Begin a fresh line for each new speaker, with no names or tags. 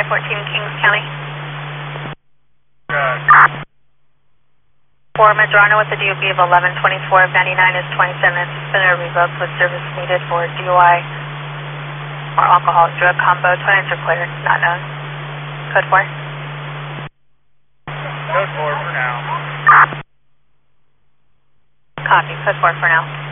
514 Kings County.
Good.
4 Madrano with a DOB of 1124, 99 is 27 minutes, suspended or revoked with service needed for DUI or alcohol drug combo. 29s are cleared, not known. Code 4.
Code 4 for now.
Copy, code 4 for now.